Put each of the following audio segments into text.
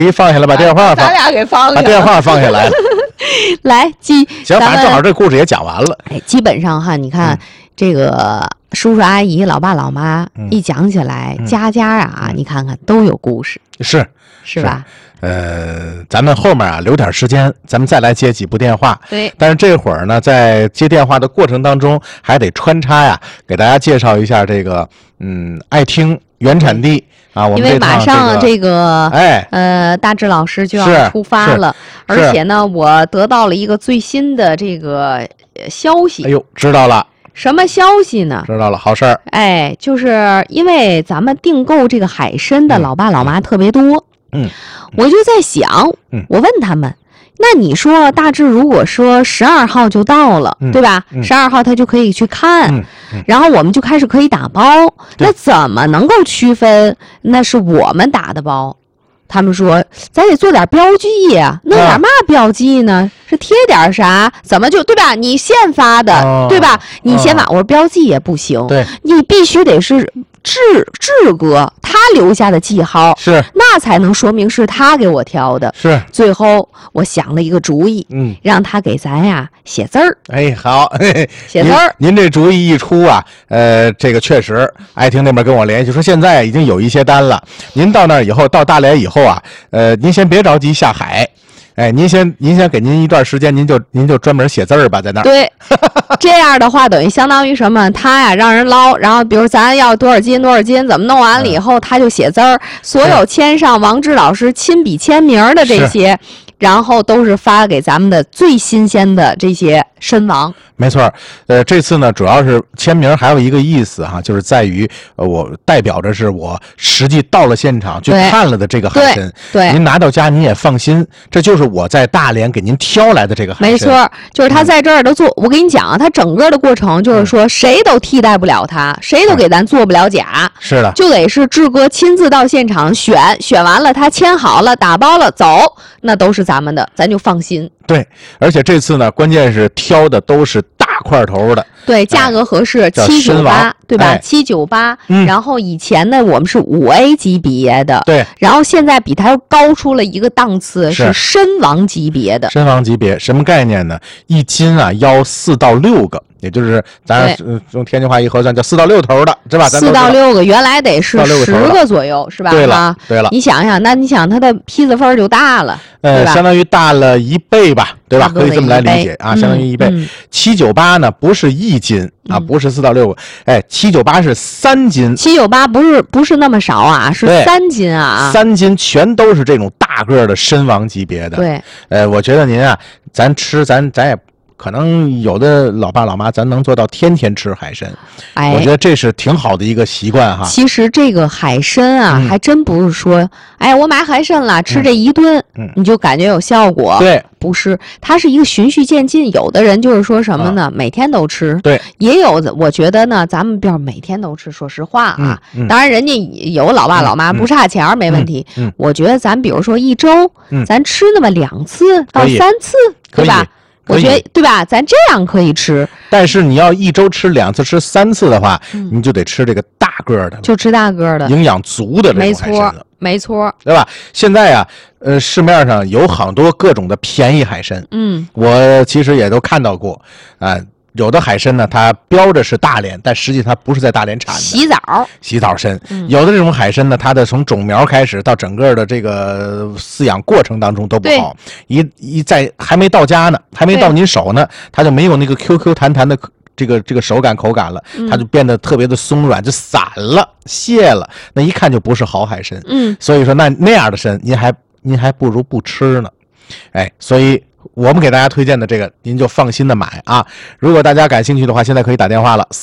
一放下来，把电话放， 咱俩给放下， 把电话放下来了。 来，行， 反正正好这故事也讲完了。 哎，基本上哈，你看这个叔叔阿姨、老爸老妈一讲起来，家家啊，你看看都有故事， 是吧？ 咱们后面啊留点时间，咱们再来接几部电话。 对， 但是这会儿呢，在接电话的过程当中，还得穿插呀，给大家介绍一下这个爱听原产地啊。我们因为马上这个大志老师就要出发了，而且呢，我得到了一个最新的这个消息。 哎呦，知道了。 什么消息呢？ 知道了，好事儿。 哎，就是因为咱们订购这个海参的老爸老妈特别多，我就在想，我问他们，那你说大致如果说12号就到了，对吧？12号他就可以去看，然后我们就开始可以打包，那怎么能够区分那是我们打的包？他们说咱得做点标记呀，弄点嘛标记呢？是贴点啥？怎么就对吧？你现发的，对吧？你先发，我说标记也不行， 对， 你必须得是志哥他留下的记号， 是那才能说明是他给我挑的。 是， 最后我想了一个主意，让他给咱呀写字儿。 哎，好， 写字儿。 您这主意一出啊，这个确实，爱听那边跟我联系说，现在已经有一些单了。您到那儿以后，到大连以后啊，您先别着急下海。哎，您先给您一段时间，您就专门写字儿吧，在那儿。 对，这样的话等于相当于什么？他呀让人捞，然后比如咱要多少斤，怎么弄完了以后，他就写字儿，所有签上王志老师亲笔签名的这些，然后都是发给咱们的最新鲜的这些参王。 没错，这次呢主要是签名，还有一个意思哈，就是在于我代表着是我实际到了现场去看了的这个海参， 对， 您拿到家您也放心，这就是我在大连给您挑来的这个海参。 没错，就是他在这儿的做，我跟你讲啊，他整个的过程就是说谁都替代不了他，谁都给咱做不了假。 是的， 就得是志哥亲自到现场选完了，他签好了，打包了走，那都是咱们的，咱就放心。 对，而且这次呢，关键是挑的都是大块头的， 对，价格合适，798，对吧？798，然后以前呢，我们是5A 级别的， 对， 然后现在比它又高出了一个档次，是参王级别的。 参王级别什么概念呢？一斤啊要4到6个。也就是咱用天津话一核算，叫4到6头的，是吧 ？4到6个，原来得是10个左右，是吧？ 对了，对了。 你想想，那你想它的坯子份就大了，对吧？ 相当于大了1倍吧，对吧？可以这么来理解啊，相当于1倍。798呢不是1斤啊，不是4到6个，哎，798是3斤。 798不是那么少啊，是3斤啊 ，3斤全都是这种大个的参王级别的。 对， 我觉得您啊，咱也。可能有的老爸老妈，咱能做到天天吃海参，我觉得这是挺好的一个习惯哈。 其实这个海参啊，还真不是说，哎，我买海参了，吃这一顿，你就感觉有效果。 对， 不是，它是一个循序渐进。有的人就是说什么呢？每天都吃。 对， 也有的，我觉得呢，咱们不要每天都吃。说实话啊，当然人家有老爸老妈不差钱没问题。我觉得咱比如说一周，咱吃那么2次到3次，对吧？我觉得对吧？咱这样可以吃， 但是你要一周吃2次、吃3次的话，你就得吃这个大个的， 就吃大个的， 营养足的这种海参了， 没错， 对吧？现在啊，市面上有很多各种的便宜海参，我其实也都看到过啊。有的海参呢，它标着是大连，但实际它不是在大连产的。洗澡参，有的这种海参呢，它的从种苗开始到整个的这个饲养过程当中都不好，在还没到家呢，还没到您手呢，它就没有那个 QQ 弹弹的这个手感口感了，它就变得特别的松软，就散了、泄了，那一看就不是好海参。所以说那样的参，您还不如不吃呢。哎，所以我们给大家推荐的这个，您就放心的买啊！如果大家感兴趣的话，现在可以打电话了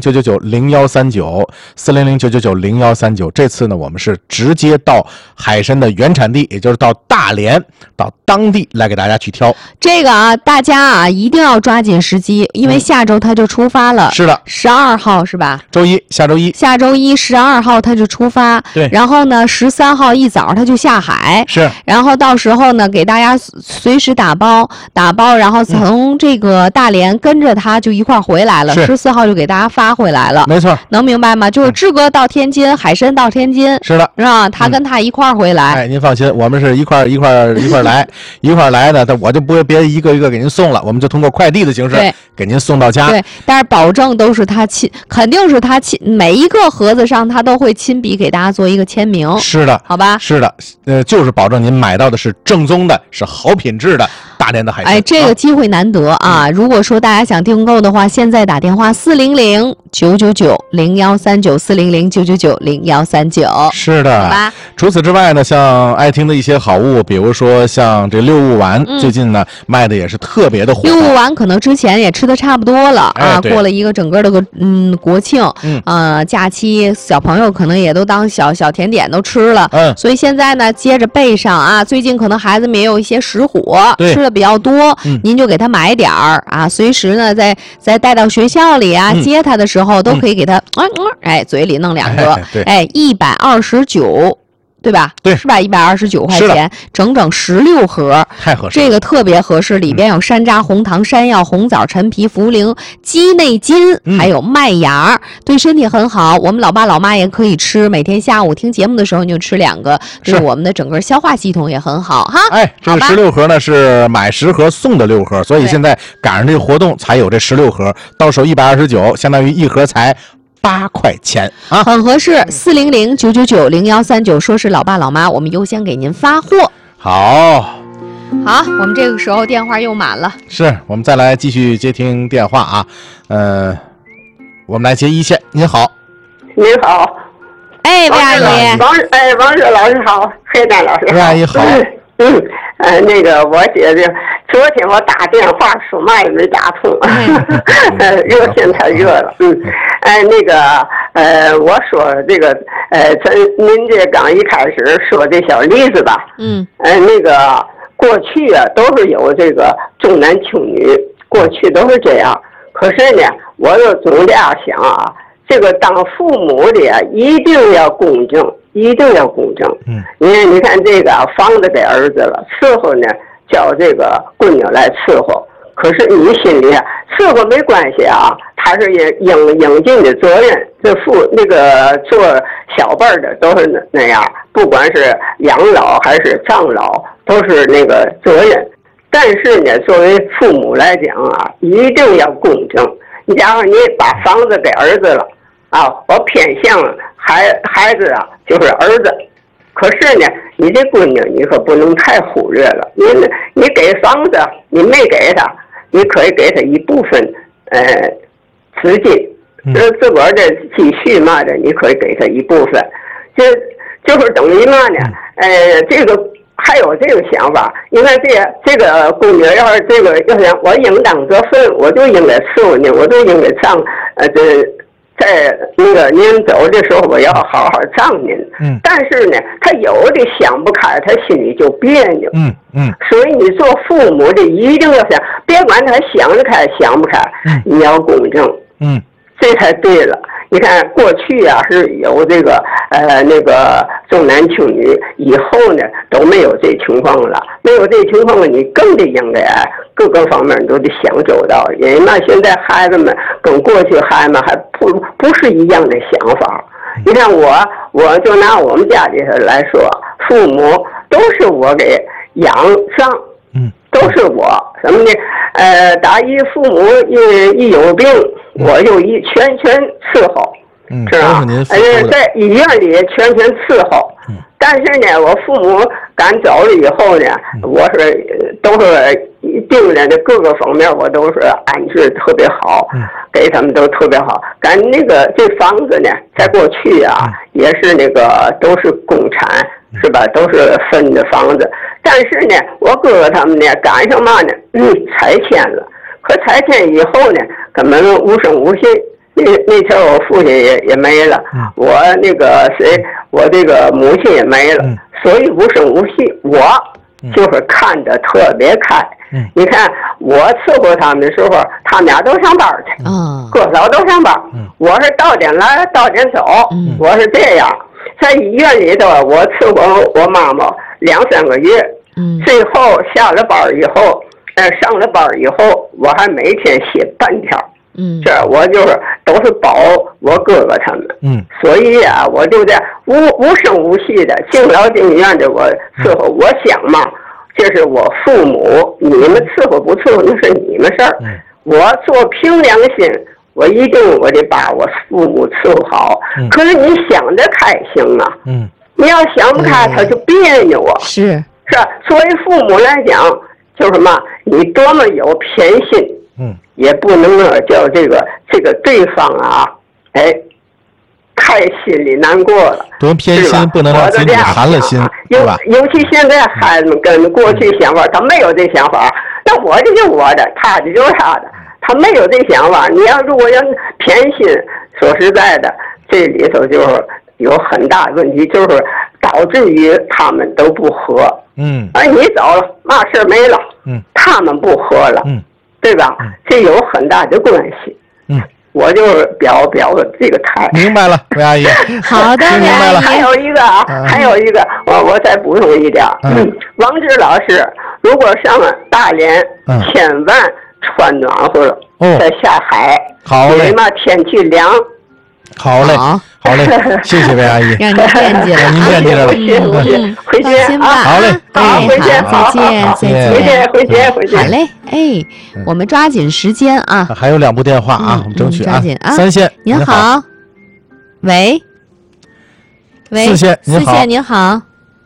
，400-999-0139，400-999-0139。这次呢，我们是直接到海参的原产地，也就是到大连，到当地来给大家去挑。 这个啊，大家啊一定要抓紧时机，因为下周他就出发了。 是的 ，12号是吧？ 下周一 12号他就出发。 对。 然后呢，13号一早他就下海。 是。 然后到时候呢，给大家随时打包。 打包，然后从这个大连跟着他就一块回来了，14号就给大家发回来了。 没错， 能明白吗？就是志哥到天津，海参到天津， 是的， 是吧？他跟他一块回来。 哎，您放心，我们是一块来，一块来的，我就不会别一个一个给您送了，我们就通过快递的形式给您送到家。 对，但是保证都是他肯定是他每一个盒子上他都会亲笔给大家做一个签名。 是的， 好吧？ 是的，就是保证您买到的是正宗的，是好品质的大连的海参。 哎，这个机会难得啊！如果说大家想订购的话，现在打电话400-999-0139，400-999-0139。 是的， 好吧？ 除此之外呢，像爱听的一些好物，比如说像这六物丸，最近呢卖的也是特别的火。 六物丸可能之前也吃的差不多了啊，过了一个整个的国庆，假期，小朋友可能也都当小甜点都吃了，所以现在呢接着备上啊，最近可能孩子们也有一些实火，吃的比较多，您就给他买点儿啊，随时呢再带到学校里啊，接他的时候都可以给他嘴里弄2个，129。对吧？ 对， 是吧？129块钱，整整16盒， 太合适。 这个特别合适，里边有山楂、红糖、山药、红枣、陈皮、茯苓、鸡内金，还有麦芽，对身体很好。我们老爸老妈也可以吃，每天下午听节目的时候你就吃2个，对我们的整个消化系统也很好哈。 哎，这个16盒呢是买10盒送的6盒，所以现在赶上这个活动才有这16盒，到手129，相当于一盒才8块钱啊， 很合适。400-999-0139，说是老爸老妈，我们优先给您发货。 好， 我们这个时候电话又满了， 是我们再来继续接听电话啊。我们来接一线。您好， 您好， 哎，魏阿姨， 王热老师好，黑丹老师好， 魏阿姨好。 那个我姐姐昨天我打电话说嘛也没打通，热线太热了，那个我说这个您这刚一开始说这小例子吧，那个过去啊都是有这个重男轻女，过去都是这样，可是呢我就总这样想啊，这个当父母的呀一定要公正，一定要公正。你看这个房子给儿子了，伺候呢叫这个闺女来伺候，可是你心里啊伺候没关系啊，他是应尽的责任。这那个做小辈的都是那样，不管是养老还是葬老都是那个责任。但是呢，作为父母来讲啊，一定要公正。你假如你把房子给儿子了啊，我偏向孩子啊就是儿子，可是呢你这闺女你可不能太忽略了，你给房子你没给他，你可以给他一部分资金，自个儿的积蓄嘛的你可以给他一部分，就是等于嘛呢这个还有这个想法，因为这个闺女要是要想我应当得分，我就应该伺候你，我就应该在那个您走的时候我要好好葬您。但是呢他有的想不开，他心里就别扭。所以你做父母的一定要想，别管他想得开想不开，你要公正。这才对了。你看过去啊是有这个那个重男轻女，以后呢都没有这情况了，没有这情况了，你更得应该各个方面都得想周到，因为嘛现在孩子们跟过去孩子们还不是一样的想法。你看我就拿我们家里来说，父母都是我给养上，都是我什么呢？打一父母一有病，我就全伺候，是吧？在医院里全伺候。但是呢，我父母赶走了以后呢，我都是病人的各个方面我都是安置特别好，给他们都特别好。赶那个这房子呢，在过去啊也是那个都是公产，是吧？都是分的房子。但是呢，我哥哥他们呢赶上嘛呢，拆迁了。可拆迁以后呢，根本无声无息。那天我父亲也没了，我那个我这个母亲也没了，所以无声无息。我就是看得特别开。你看我伺候他们的时候，他们俩都上班去，哥嫂都上班，我是到点来到点走，我是这样。在医院里头，我伺候我妈妈2-3个月，最后下了班以后， 上了班以后，我还每天写半条。这我就是都是保我哥哥他们。所以啊，我就在无声无息的敬老敬院的我伺候。我想嘛，这是我父母，你们伺候不伺候那是你们事儿。我做凭良心，我一定我得把我父母伺候好。可是你想着开行啊，你要想不开，他就别扭啊。是吧？作为父母来讲，就是什么，你多么有偏心。也不能叫这个对方啊，太心里难过了。 多偏心不能让自己寒了心，对吧？ 尤其现在孩子们跟过去想法，他没有这想法，那我的就我的，他的就是他的，他没有这想法。你要如果要偏心，说实在的，这里头就是有很大问题，就是导致于他们都不和。你走了，嘛事没了。他们不和了。对吧？这有很大的关系。我就是表这个态。 明白了，魏阿姨。 好的， 明白了。 还有一个啊，还有一个，我再补充一点。王志老师，如果上了大连，千万穿暖和了，再下海。 好嘞。 因为嘛，天气凉。 好嘞，好嘞，谢谢魏阿姨， 让您惦记了， 您惦记着了， 回见吧， 好嘞， 好，回见， 再见， 回见， 好嘞，我们抓紧时间啊， 还有2部电话啊，我们争取抓紧啊， 三线， 您好，喂， 四线， 您好，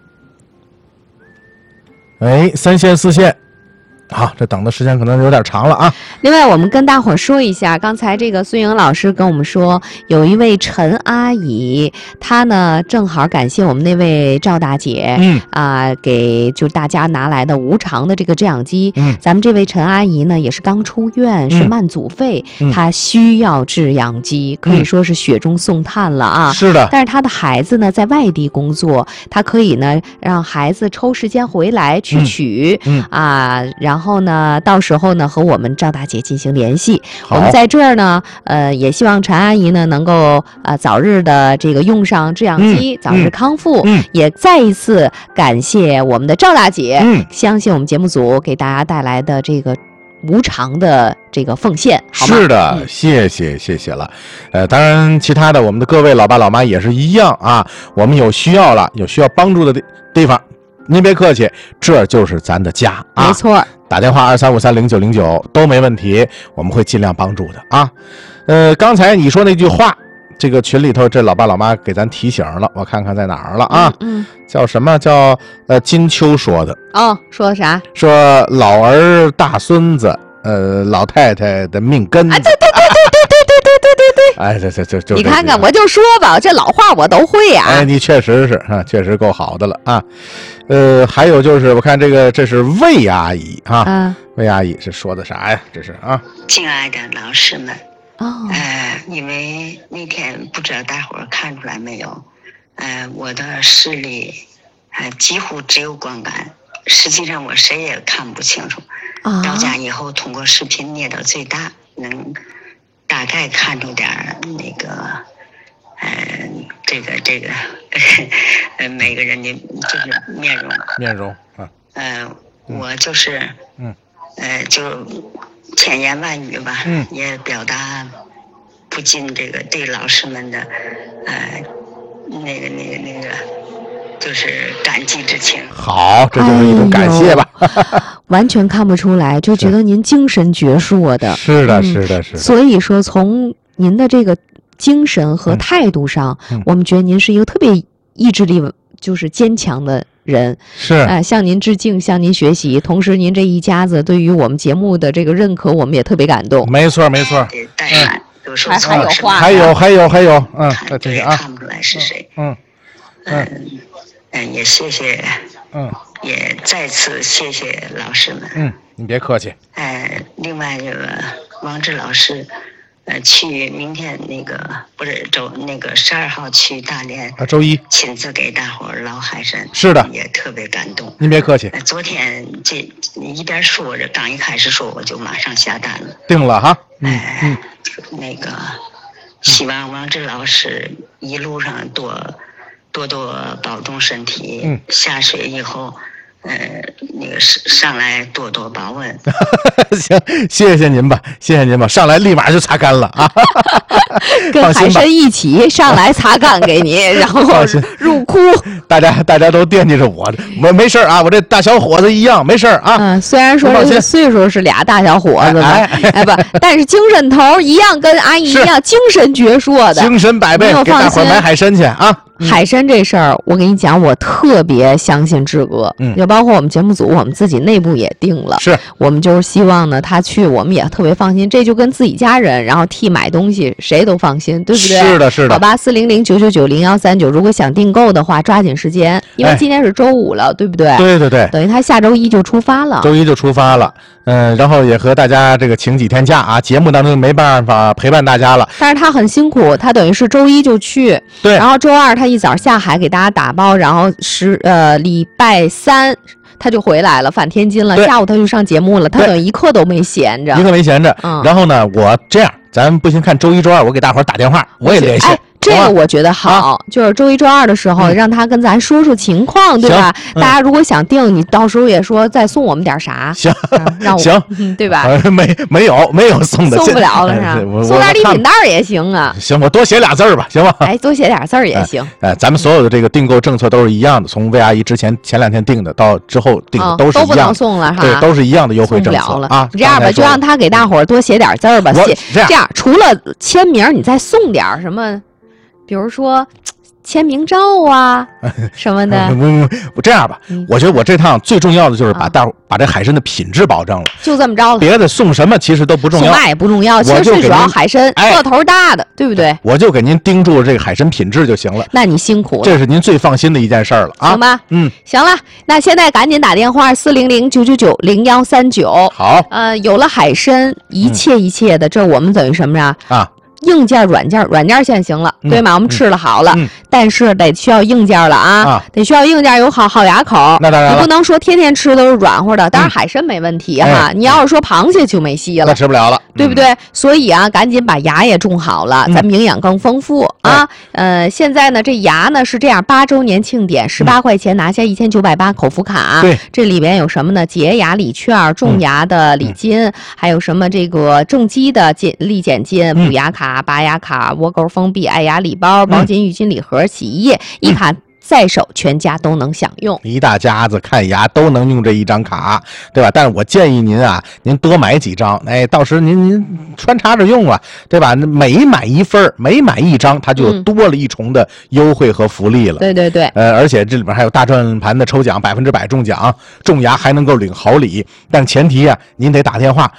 喂，3线4线。好，这等的时间可能有点长了啊。 另外，我们跟大伙儿说一下，刚才这个孙颖老师跟我们说，有一位陈阿姨，她呢正好感谢我们那位赵大姐，给就大家拿来的无偿的这个制氧机。咱们这位陈阿姨呢也是刚出院，是慢阻肺，她需要制氧机，可以说是雪中送炭了啊。 是的。 但是她的孩子呢在外地工作，她可以呢让孩子抽时间回来去取，然后呢，到时候呢和我们赵大姐进行联系。我们在这儿呢，也希望陈阿姨呢能够早日的这个用上制氧机，早日康复。也再一次感谢我们的赵大姐，相信我们节目组给大家带来的这个无偿的这个奉献，好吗？ 是的，谢谢了。当然，其他的我们的各位老爸老妈也是一样啊。我们有需要了，有需要帮助的地方，您别客气，这就是咱的家啊。 没错。 打电话23530999都没问题，我们会尽量帮助的啊。刚才你说那句话，这个群里头这老爸老妈给咱提醒了，我看看在哪儿了啊？叫什么？叫金秋说的。 说的啥？ 说老儿大孙子，老太太的命根。 对。 哎，这， 你看看，我就说吧，这老话我都会呀。 哎，你确实是啊，确实够好的了啊。还有就是，我看这是魏阿姨啊，魏阿姨是说的啥呀？这是啊， 敬爱的老师们，因为那天不知道大伙儿看出来没有，我的视力几乎只有光感，实际上我谁也看不清楚。到家以后通过视频捏到最大，能大概看出点那个，这个，每个人的就是面容啊。我就是，就千言万语吧，也表达不尽这个对老师们的，那个，就是感激之情。 好，这就是一种感谢吧。 完全看不出来，就觉得您精神矍铄的。 是的。 所以说，从您的这个精神和态度上，我们觉得您是一个特别意志力就是坚强的人。 是， 向您致敬，向您学习。同时，您这一家子对于我们节目的这个认可，我们也特别感动。 没错。 还有话， 还有， 这个看不出来是谁。也谢谢。也再次谢谢老师们。 你别客气。 另外这个王志老师，去明天那个不是12号去大连周一亲自给大伙儿捞海参。 是的， 也特别感动。 您别客气。 昨天这一边说着，刚一开始说我就马上下单了。 定了哈。 那个希望王志老师一路上多保重身体。下水以后，那个上来多多保温。 行，谢谢您吧，谢谢您吧，上来立马就擦干了啊。 跟海参一起上来擦干给你，然后入库。 大家都惦记着我没事啊，我这大小伙子一样没事啊。 虽然说这个岁数是俩大小伙子不，但是精神头一样，跟阿姨一样，精神矍铄的， 精神百倍。给大伙买海参去啊。 海参这事儿，我跟你讲，我特别相信志哥，就包括我们节目组，我们自己内部也定了， 是我们就是希望呢，他去我们也特别放心，这就跟自己家人，然后替买东西，谁都放心，对不对？ 是的，是的。 好吧，400-999-0139，如果想订购的话，抓紧时间，因为今天是周5了，对不对？ 对对对， 等于他下周1就出发了。 周1就出发了，然后也和大家这个请几天假啊，节目当中没办法陪伴大家了。 但是他很辛苦，他等于是周1就去， 对， 然后周2他一早下海给大家打包，然后礼拜3他就回来了，返天津了。下午他就上节目了，他等于一刻都没闲着， 一刻没闲着。然后呢，我这样，咱不行，看周1、周2，我给大伙儿打电话，我也联系。 这个我觉得好，就是周1、周2的时候，让他跟咱说说情况，对吧？大家如果想订，你到时候也说再送我们点啥， 行， 让我行， 对吧？ 没有送的， 送不了了是吧？送点礼品袋也行啊。 行，我多写俩字儿吧，行吧？ 多写点字儿也行。 咱们所有的这个订购政策都是一样的，从魏阿姨前2天订的到之后订的都是一样的， 都不能送了哈。 对，都是一样的优惠政策啊。 这样吧，就让他给大伙儿多写点字儿吧。这样除了签名，你再送点什么？比如说签名照啊什么的。 不，这样吧，我觉得我这趟最重要的就是把这海参的品质保证了， 就这么着了。 别的送什么其实都不重要， 送嘛也不重要，其实最主要海参个头大的，对不对？ 我就给您盯住这个海参品质就行了。 那你辛苦了， 这是您最放心的一件事了啊。 行吧，行了，那现在赶紧打电话400-999-0139。 好， 有了海参，一切的，这我们等于什么呀？硬件、软件现行了，对吗？我们吃了好了，但是得需要硬件了啊！得需要硬件有好牙口。 那当然了， 你不能说天天吃都是软和的。当然海参没问题哈，你要是说螃蟹就没戏了， 那吃不了了， 对不对？所以啊，赶紧把牙也种好了，咱们营养更丰富啊。现在呢，这牙呢是这样，8周年庆典，18块钱拿下1980口福卡。 对， 这里边有什么呢？洁牙礼券、种牙的礼金，还有什么这个正畸的立减金、补牙卡、拔牙卡、窝沟封闭、爱牙礼包、毛巾、浴巾礼盒、洗衣液，一卡在手，全家都能享用。 一大家子看牙都能用这一张卡，对吧？但是我建议您啊，您多买几张，到时您穿插着用了，对吧？每买一份，每买一张，它就多了一重的优惠和福利了。 对对对， 而且这里边还有大转盘的抽奖，100%中奖，种牙还能够领好礼。但前提啊，您得打电话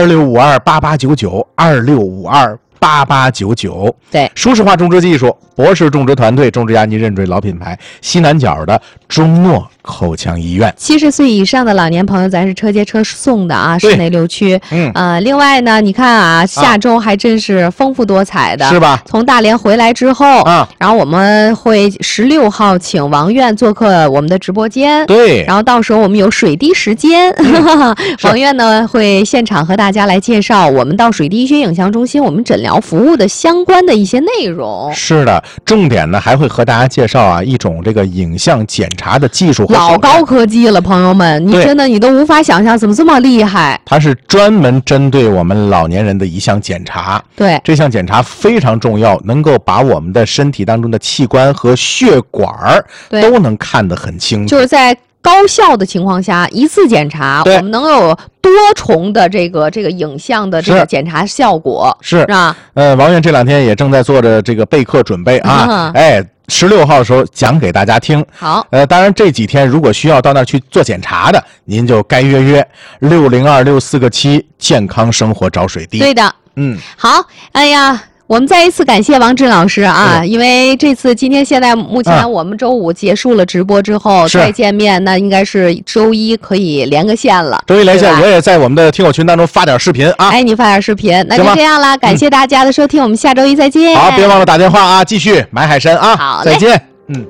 26528899，26528899。 对， 舒适化种植技术，博士种植团队，种植牙你认准老品牌，西南角的中诺口腔医院。 70岁以上的老年朋友，咱是车接车送的啊，市内6区。另外呢，你看啊，下周还真是丰富多彩的， 是吧？ 从大连回来之后，然后我们会16号请王院做客我们的直播间， 对， 然后到时候我们有水滴时间，王院呢会现场和大家来介绍我们到水滴医学影像中心我们诊疗服务的相关的一些内容。 是的，重点呢还会和大家介绍啊一种这个影像检查的技术和老高科技了，朋友们，你真的你都无法想象怎么这么厉害。 它是专门针对我们老年人的一项检查。 对， 这项检查非常重要，能够把我们的身体当中的器官和血管都能看得很清楚。 就是在高效的情况下，一次检查我们能有多重的这个影像的这个检查效果，是吧？ 王院这2天也正在做着这个备课准备啊，16号的时候讲给大家听。 好， 当然这几天如果需要到那儿去做检查的，您就该约60264个7健康生活找水滴。 对的，好，哎呀。我们再一次感谢王志老师啊，因为这次现在目前我们周5结束了直播之后再见面，那应该是周1可以连个线了。 周1连线，我也在我们的听友群当中发点视频啊。 你发点视频，那就这样了，感谢大家的收听，我们下周1再见。 好，别忘了打电话啊，继续买海参啊。 好， 再见。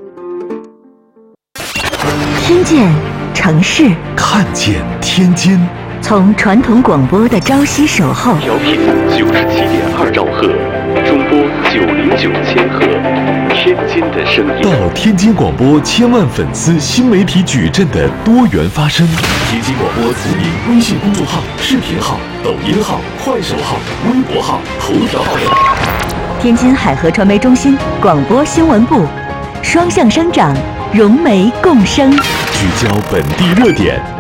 听见城市， 看见天津。 从传统广播的朝夕守候， 调频97.2兆赫，中波909千赫，天津的声音。到天津广播千万粉丝新媒体矩阵的多元发声。 奇迹广播同名微信公众号、视频号、抖音号、快手号、微博号、头条号等。 天津海河传媒中心广播新闻部，双向生长，融媒共生， 聚焦本地热点，